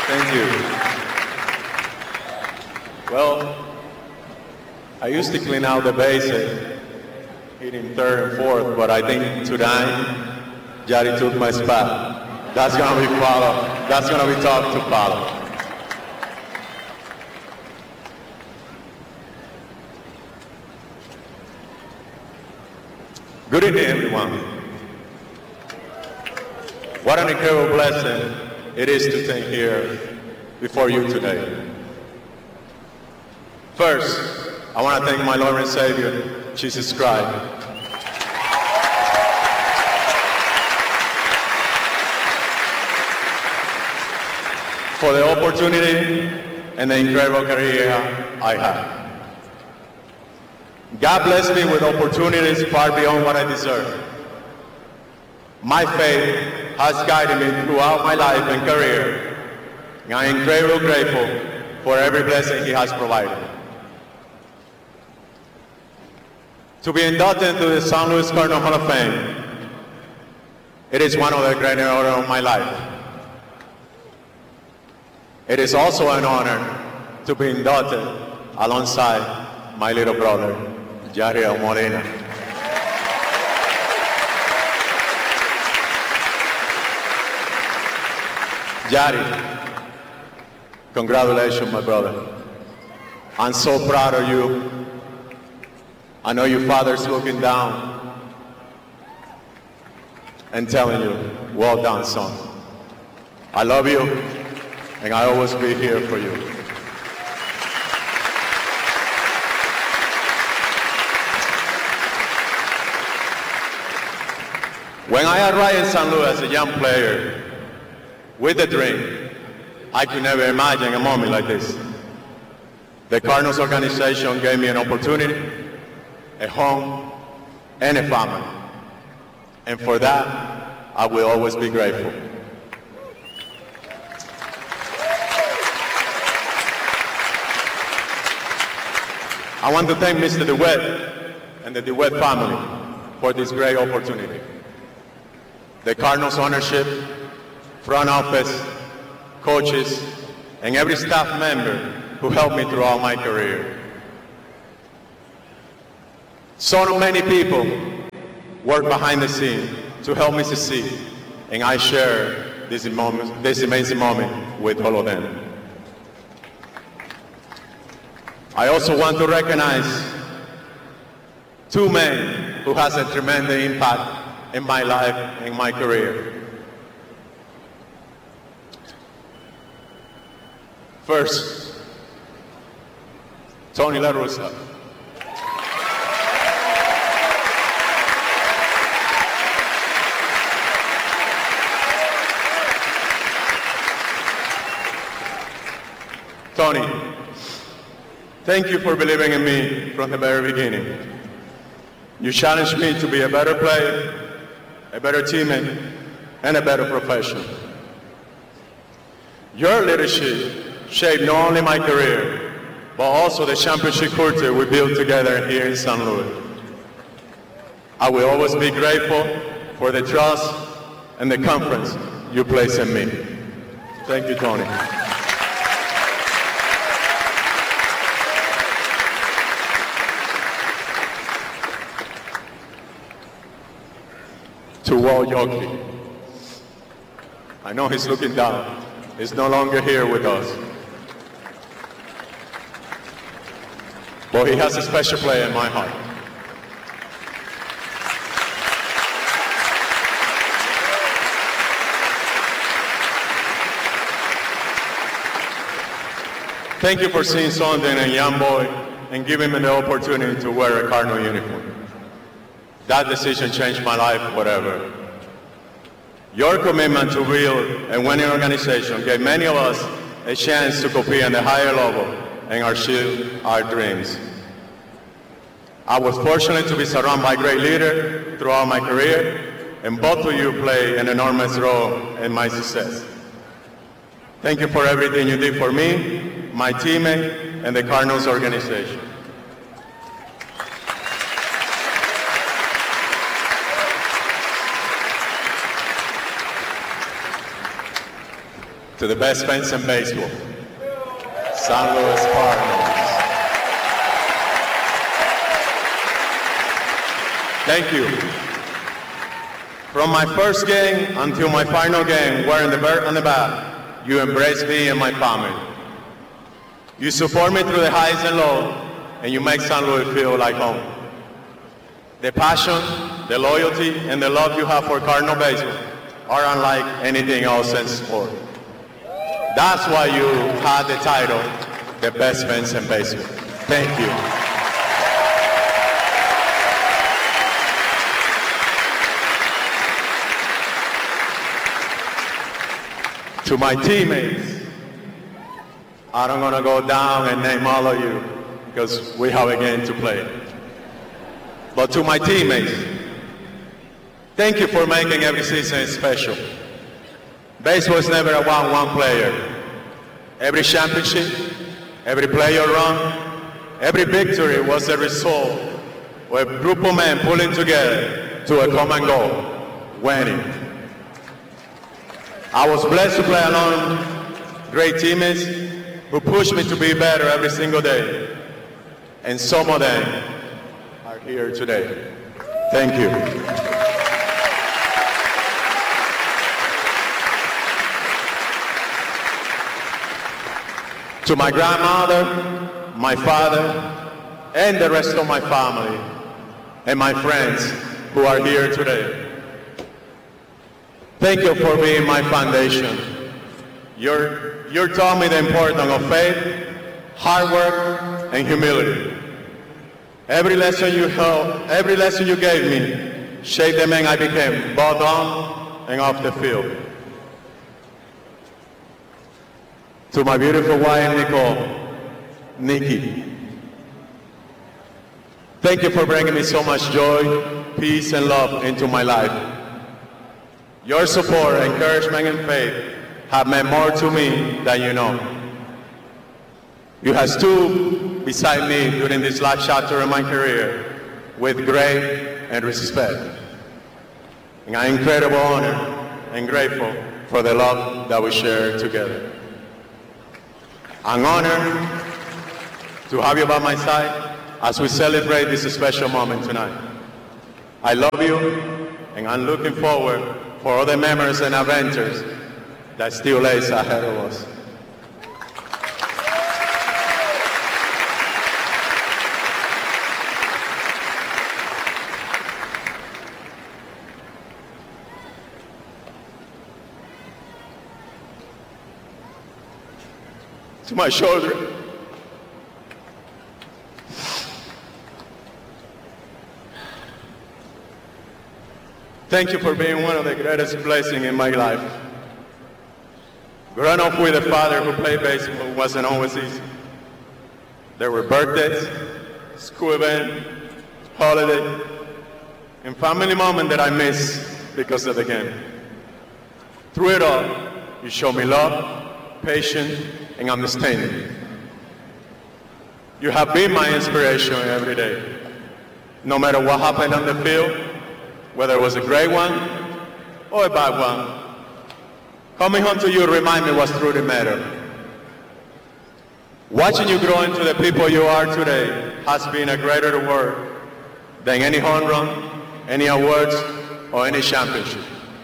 Thank you. Well, I used to clean out the bases, hitting third and fourth, but I think tonight, Yadi took my spot. That's gonna be followed. That's gonna be tough to follow. Good evening, everyone. What an incredible blessing it is to stand here before you today. First, I want to thank my Lord and Savior, Jesus Christ, for the opportunity and the incredible career I had. God blessed me with opportunities far beyond what I deserve. My faith has guided me throughout my life and career, and I am incredibly grateful for every blessing He has provided. To be inducted into the St. Louis Cardinals Hall of Fame, it is one of the greatest honors of my life. It is also an honor to be inducted alongside my little brother, Yadiel Molina. Yadi, congratulations, my brother. I'm so proud of you. I know your father's looking down and telling you, well done, son. I love you, and I'll always be here for you. When I arrived in St. Louis as a young player with a dream, I could never imagine a moment like this. The Cardinals organization gave me an opportunity, a home, and a family. And for that, I will always be grateful. I want to thank Mr. DeWitt and the DeWitt family for this great opportunity. The Cardinals ownership, front office, coaches, and every staff member who helped me throughout my career. So many people work behind the scenes to help me succeed, and I share this amazing moment with all of them. I also want to recognize two men who has a tremendous impact in my life and my career. First, Tony La Russa. Tony, thank you for believing in me from the very beginning. You challenged me to be a better player, a better teammate, and a better professional. Your leadership shaped not only my career, but also the championship culture we built together here in St. Louis. I will always be grateful for the trust and the confidence you place in me. Thank you, Tony. To Walt Yoki. I know he's looking down. He's no longer here with us. But he has a special place in my heart. Thank you for seeing something in a young boy and giving me the opportunity to wear a Cardinal uniform. That decision changed my life forever. Your commitment to build a winning organization gave many of us a chance to compete at a higher level and achieve our dreams. I was fortunate to be surrounded by great leaders throughout my career, and both of you play an enormous role in my success. Thank you for everything you did for me, my teammate, and the Cardinals organization. to the best fans in baseball, St. Louis Cardinals. Thank you. From my first game until my final game, wearing the bird on the bat, you embrace me and my family. You support me through the highs and lows, and you make St. Louis feel like home. The passion, the loyalty, and the love you have for Cardinal baseball are unlike anything else in sport. That's why you had the title, the best fans in baseball. Thank you. To my teammates, I don't want to go down and name all of you because we have a game to play. But to my teammates, thank you for making every season special. Baseball is never about one player. Every championship, every player run, every victory was a result of a group of men pulling together to a common goal, winning. I was blessed to play along great teammates who pushed me to be better every single day. And some of them are here today. Thank you. To my grandmother, my father, and the rest of my family, and my friends who are here today. Thank you for being my foundation. You taught me the importance of faith, hard work, and humility. Every lesson you gave me shaped the man I became, both on and off the field. To my beautiful wife, Nicole, Nikki, thank you for bringing me so much joy, peace, and love into my life. Your support, encouragement, and faith have meant more to me than you know. You have stood beside me during this last chapter of my career with grace and respect. And I'm incredibly honored and grateful for the love that we share together. I'm honored to have you by my side as we celebrate this special moment tonight. I love you, and I'm looking forward for all the memories and adventures that still lays ahead of us. To my shoulder, thank you for being one of the greatest blessings in my life. Growing up with a father who played baseball wasn't always easy. There were birthdays, school events, holidays, and family moments that I missed because of the game. Through it all, you showed me love, patience, and understanding. You have been my inspiration every day. No matter what happened on the field, whether it was a great one or a bad one, coming home to you remind me what's truly matter. Watching you grow into the people you are today has been a greater reward than any home run, any awards, or any championship.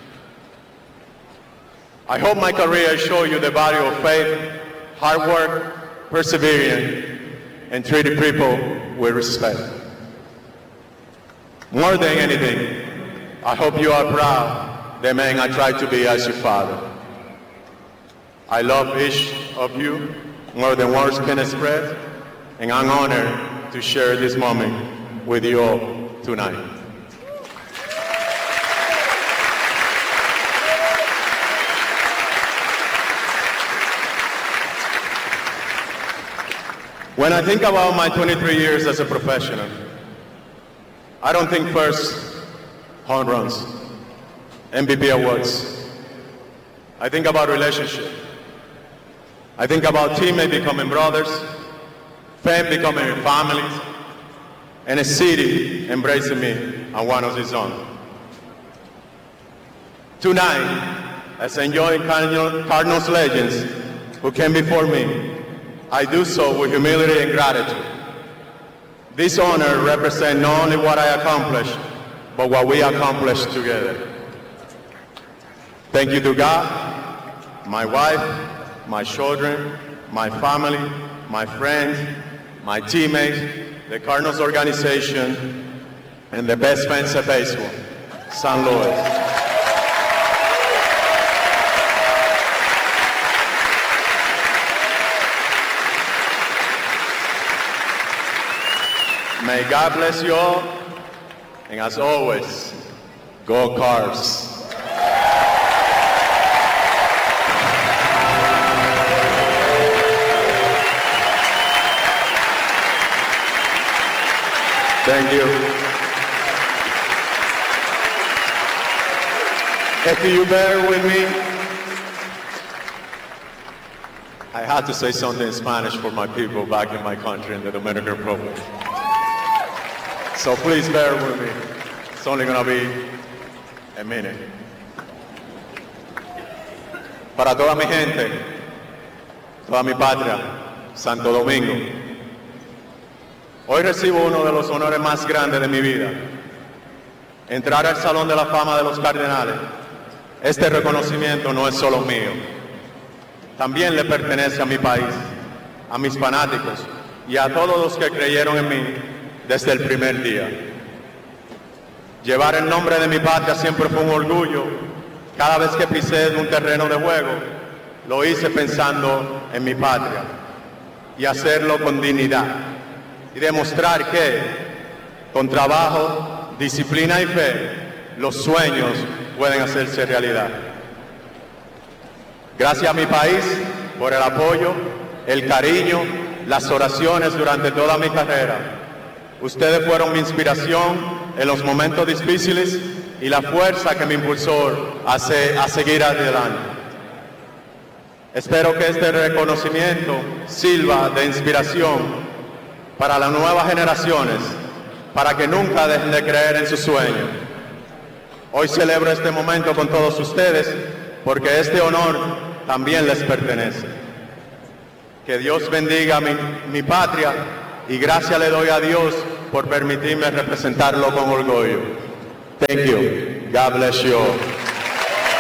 I hope my career showed you the value of faith, hard work, perseverance, and treating people with respect. More than anything, I hope you are proud the man I tried to be as your father. I love each of you more than words can express, and I'm honored to share this moment with you all tonight. When I think about my 23 years as a professional, I don't think first home runs, MVP awards. I think about relationship. I think about teammates becoming brothers, fans becoming families, and a city embracing me and one of its own. Tonight, as enjoying Cardinals legends who came before me, I do so with humility and gratitude. This honor represents not only what I accomplished, but what we accomplished together. Thank you to God, my wife, my children, my family, my friends, my teammates, the Cardinals organization, and the best fans of baseball, St. Louis. May God bless you all, and as always, go Cards. Thank you. If you bear with me, I had to say something in Spanish for my people back in my country, in the Dominican Republic. So please bear with me. It's only going to be a minute. Para toda mi gente, toda mi patria, Santo Domingo, hoy recibo uno de los honores más grandes de mi vida. Entrar al Salón de la Fama de los Cardenales. Este reconocimiento no es solo mío. También le pertenece a mi país, a mis fanáticos y a todos los que creyeron en mí desde el primer día. Llevar el nombre de mi patria siempre fue un orgullo. Cada vez que pisé en un terreno de juego, lo hice pensando en mi patria y hacerlo con dignidad y demostrar que, con trabajo, disciplina y fe, los sueños pueden hacerse realidad. Gracias a mi país por el apoyo, el cariño, las oraciones durante toda mi carrera. Ustedes fueron mi inspiración en los momentos difíciles y la fuerza que me impulsó a seguir adelante. Espero que este reconocimiento sirva de inspiración para las nuevas generaciones, para que nunca dejen de creer en sus sueños. Hoy celebro este momento con todos ustedes porque este honor también les pertenece. Que Dios bendiga mi patria y gracias le doy a Dios por permitirme representarlo con orgullo. Thank you. God bless you all.